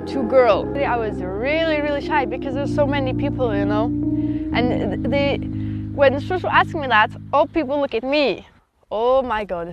two girls. I was really shy because there's so many people, you know. And when Shushu asked me that, all people look at me. Oh my God.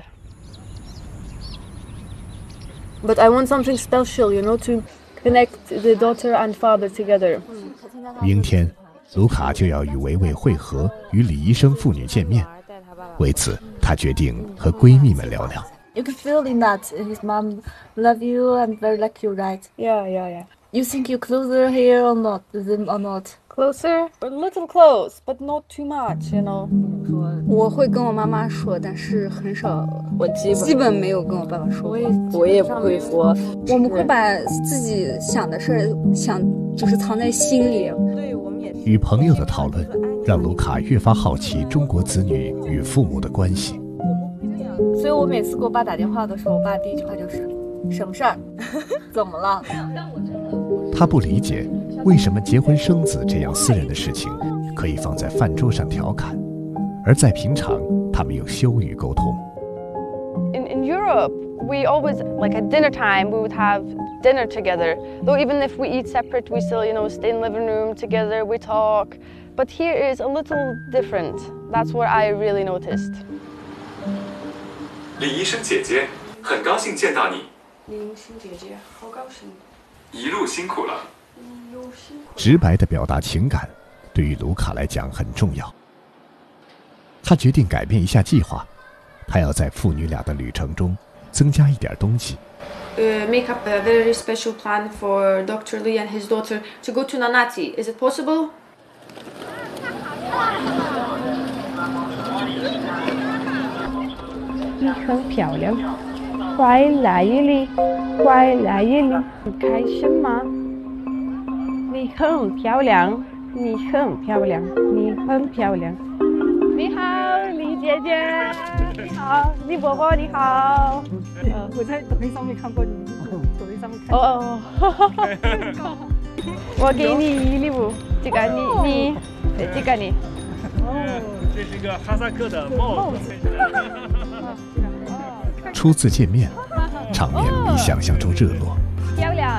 But I want something special, you know, to connect the daughter and father together. 明天，卢卡就要与维维会合，与李医生父女见面。为此，她决定和闺蜜们聊聊。 You can feel in that his mom love you and very like you, right? Yeah. You think you closer here or not? Or not? Closer? A little close, but not too much, you know. 我会跟我妈妈说，但是很少， 我基本没有跟我爸爸说。 我也不会说。 我们会把自己想的事就是藏在心里。 与朋友的讨论，让卢卡越发好奇中国子女与父母的关系。 所以我每次给我爸打电话的时候，我爸第一句话就是什么事儿？怎么了？ 他不理解为什么结婚生子这样私人的事情可以放在饭桌上调侃，而在平常他们又羞于沟通。 In Europe, we always, like at dinner time, we would have dinner together. Though even if we eat separate, we still, you know, stay in the living room together, we talk. But here is a little different. That's what I really noticed. 李医生姐姐，很高兴见到你。 李医生姐姐，好高兴。 一路辛苦了。 直白地表达情感，对于卢卡来讲很重要。他决定改变一下计划，他要在父女俩的旅程中增加一点东西。 Make up a very special plan for Dr. Lee and his daughter to go to Nanati. Is it possible? 你很漂亮，快来这里，快来这里，很开心吗？你很漂亮，你很漂亮，你很漂亮。你好，李姐姐。你好，李伯伯，你好。我在抖音上面看过你，抖音上面看。哦。我给你礼物，这个你，这个你。 这是个哈萨克的帽子。 初次见面，场面比想象中热络。 漂亮。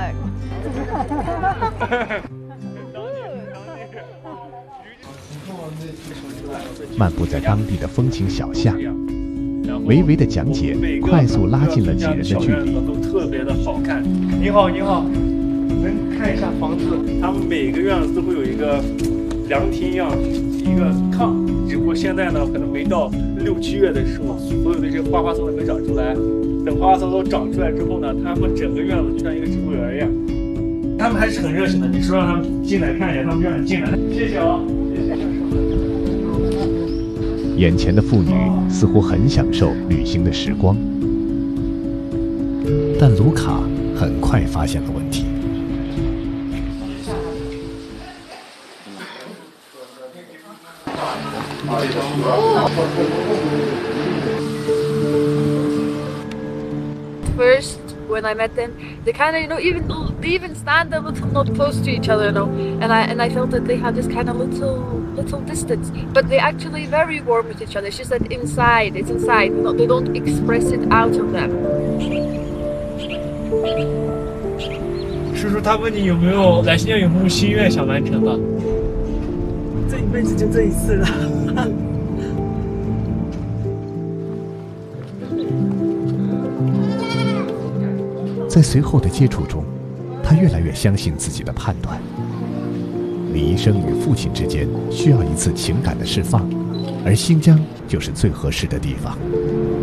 漫步在当地的风情小巷，微微的讲解快速拉近了几人的距离。 都特别的好看。你好，能看一下房子？他们每个院子都会有一个凉亭一样，一个炕。只不过现在呢，可能没到6、7月的时候，所有的这些花草都没长出来。等花花草草长出来之后呢，他们整个院子就像一个植物园一样。他们还是很热情的，你说让他们进来看一下，他们就让你进来。谢谢啊。 眼前的妇女似乎很享受旅行的时光，但卢卡很快发现了问题。 First, when I met them, they kind of, you know, they even stand a little not close to each other, you know, and I felt that they had this kind of little distance, but they're actually very warm with each other. It's just that inside, it's inside. They don't express it out of them. 叔叔，他问你有没有来新疆有没有心愿想完成的？ 这一辈子就这一次了。 在随后的接触中，他越来越相信自己的判断。李医生与父亲之间需要一次情感的释放，而新疆就是最合适的地方。